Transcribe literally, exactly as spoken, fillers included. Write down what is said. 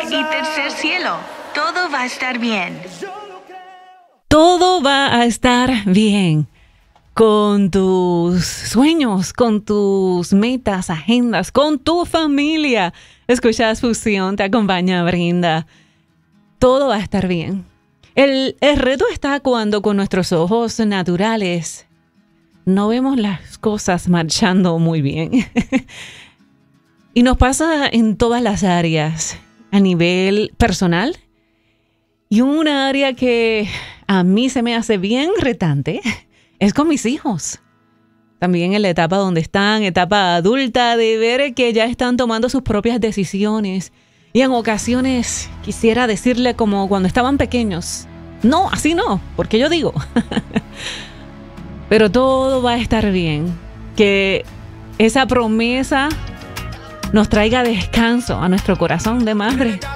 Y tercer cielo, todo va a estar bien. Todo va a estar bien con tus sueños, con tus metas, agendas, con tu familia. Escuchas Fusión, te acompaña Brinda. Todo va a estar bien. El, el reto está cuando con nuestros ojos naturales no vemos las cosas marchando muy bien. Y nos pasa en todas las áreas, a nivel personal. Y una área que a mí se me hace bien retante es con mis hijos. También en la etapa donde están, etapa adulta, de ver que ya están tomando sus propias decisiones. Y en ocasiones quisiera decirle como cuando estaban pequeños, no, así no, porque yo digo. Pero todo va a estar bien. Que esa promesa nos traiga descanso a nuestro corazón de madre.